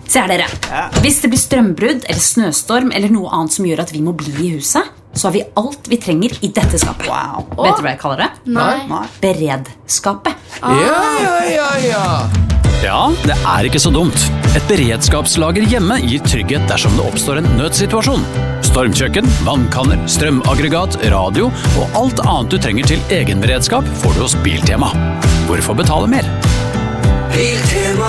Se her dere. Hvis det blir strømbrudd eller snøstorm eller noe annet som gjør at vi må bli i huset, så har vi alt vi trenger i dette skapet. Vet du hva jeg kaller det? Nei. Beredskapet. Ja, det er ikke så dumt. Et beredskapslager hjemme gir trygghet dersom det oppstår en nødsituasjon. Stormkjøkken, vannkanner, strømaggregat, radio og alt annet du trenger til egen beredskap får du hos Biltema. Hvorfor betale mer? Biltema,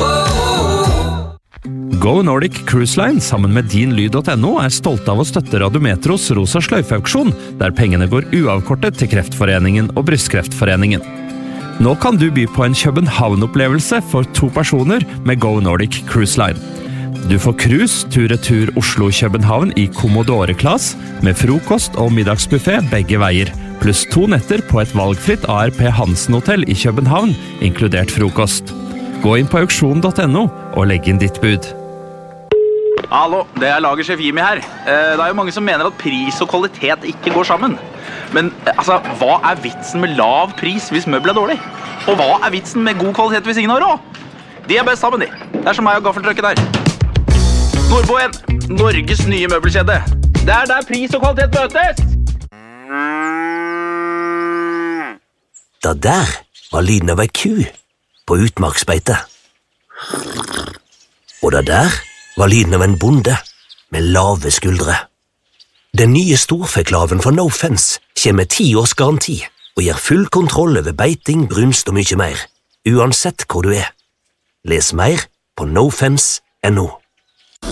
Go Nordic Cruise Line sammen med dinlyd.no er stolte av å støtte Radiometros Rosa Sløyfe-auksjon, der pengene går uavkortet til Kreftforeningen og Brystkreftforeningen. Nå kan du by på en København-opplevelse for 2 personer med Go Nordic Cruise Line. Du får cruise tur-retur Oslo-København i Commodore-klass med frokost og middagsbuffet begge veier, pluss 2 netter på et valgfritt ARP Hansen-hotell i København, inkludert frokost. Gå inn på auksjon.no og legg inn ditt bud. Hallo, det er lagersjef Jimmy her. Det er jo mange som mener at pris og kvalitet ikke går sammen. Men altså, hva er vitsen med lav pris hvis møbel er dårlig? Og hva er vitsen med god kvalitet hvis ingen har råd? De er best sammen, de. Det er som meg og gaffeltrøkken der. Nordboen, Norges nye møbelkjede. Det er der pris og kvalitet møtes! Da der var lyden av ei ku på utmarksbeite. Og da der var lyden av en bonde med lave skuldre. Den nye storfeklaven fra No Fence kommer med 10 års garanti og gir full kontroll over beiting, brunst og mye mer, uansett hvor du er. Les mer på nofence.no.